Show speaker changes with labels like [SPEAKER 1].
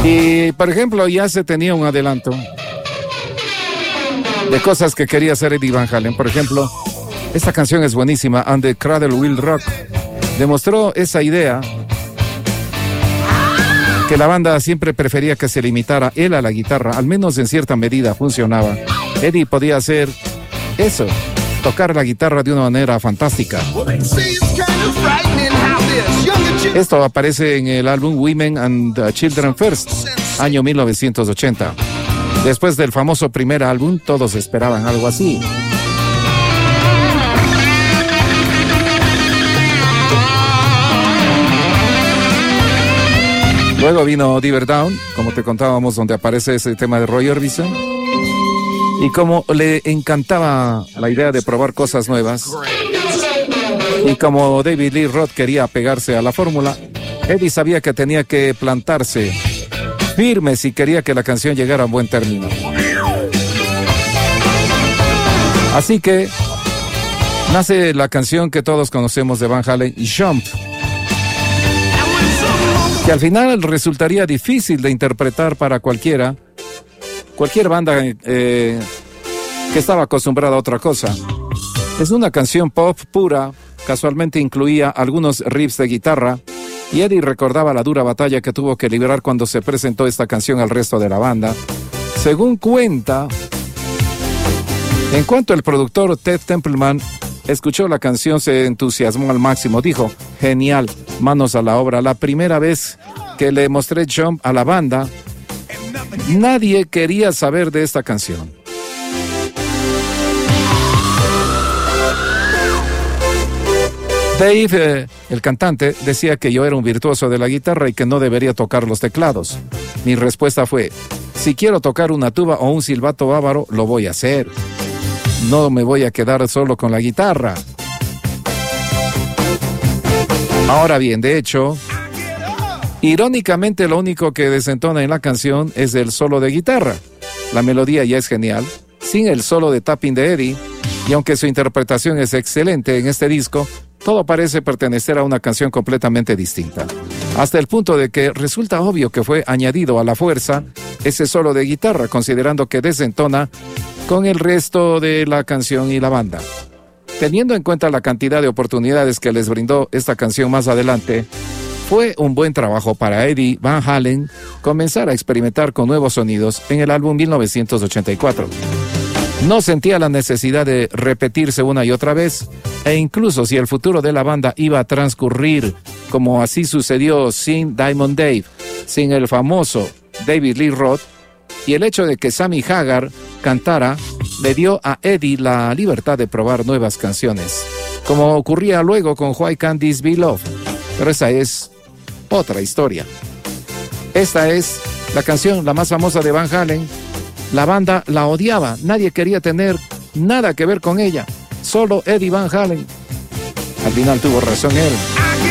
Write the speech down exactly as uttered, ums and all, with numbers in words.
[SPEAKER 1] Y, por ejemplo, ya se tenía un adelanto de cosas que quería hacer Eddie Van Halen. Por ejemplo, esta canción es buenísima, And the Cradle Will Rock. Demostró esa idea que la banda siempre prefería que se limitara él a la guitarra, al menos en cierta medida funcionaba. Eddie podía hacer eso, tocar la guitarra de una manera fantástica. Esto aparece en el álbum Women and Children First, año mil novecientos ochenta. Después del famoso primer álbum, todos esperaban algo así. Luego vino Diver Down, como te contábamos, donde aparece ese tema de Roy Orbison. Y como le encantaba la idea de probar cosas nuevas, y como David Lee Roth quería pegarse a la fórmula, Eddie sabía que tenía que plantarse firme si quería que la canción llegara a buen término. Así que nace la canción que todos conocemos de Van Halen, Jump, que al final resultaría difícil de interpretar para cualquiera, cualquier banda eh, que estaba acostumbrada a otra cosa. Es una canción pop pura, casualmente incluía algunos riffs de guitarra, y Eddie recordaba la dura batalla que tuvo que librar cuando se presentó esta canción al resto de la banda. Según cuenta, en cuanto el productor Ted Templeman escuchó la canción, se entusiasmó al máximo. Dijo, genial, manos a la obra. La primera vez que le mostré Jump a la banda, nadie quería saber de esta canción. Dave, eh, el cantante, decía que yo era un virtuoso de la guitarra y que no debería tocar los teclados. Mi respuesta fue, si quiero tocar una tuba o un silbato bávaro, lo voy a hacer. No me voy a quedar solo con la guitarra. Ahora bien, de hecho, irónicamente lo único que desentona en la canción es el solo de guitarra. La melodía ya es genial, sin el solo de tapping de Eddie, y aunque su interpretación es excelente en este disco, todo parece pertenecer a una canción completamente distinta. Hasta el punto de que resulta obvio que fue añadido a la fuerza ese solo de guitarra, considerando que desentona con el resto de la canción y la banda. Teniendo en cuenta la cantidad de oportunidades que les brindó esta canción más adelante, fue un buen trabajo para Eddie Van Halen comenzar a experimentar con nuevos sonidos en el álbum mil novecientos ochenta y cuatro. No sentía la necesidad de repetirse una y otra vez, e incluso si el futuro de la banda iba a transcurrir, como así sucedió sin Diamond Dave, sin el famoso David Lee Roth, y el hecho de que Sammy Hagar cantara le dio a Eddie la libertad de probar nuevas canciones, como ocurría luego con Why Can't This Be Love, pero esa es otra historia. Esta es la canción la más famosa de Van Halen. La banda la odiaba, nadie quería tener nada que ver con ella, solo Eddie Van Halen. Al final tuvo razón él.